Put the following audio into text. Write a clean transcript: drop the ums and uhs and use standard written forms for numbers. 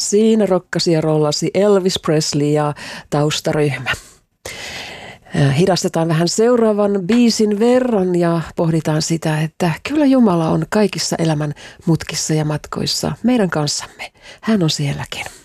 siinä rokkasi ja rollasi Elvis Presley ja taustaryhmä. Hidastetaan vähän seuraavan biisin verran ja pohditaan sitä, että kyllä Jumala on kaikissa elämän mutkissa ja matkoissa meidän kanssamme. Hän on sielläkin.